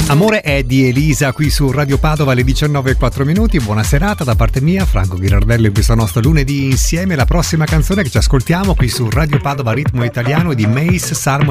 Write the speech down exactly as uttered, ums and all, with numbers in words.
Amore è di Elisa qui su Radio Padova alle diciannove e quattro minuti. Buona serata da parte mia, Franco Ghirardello, in questo nostro lunedì insieme. La prossima canzone che ci ascoltiamo qui su Radio Padova Ritmo Italiano è di Mace Salmo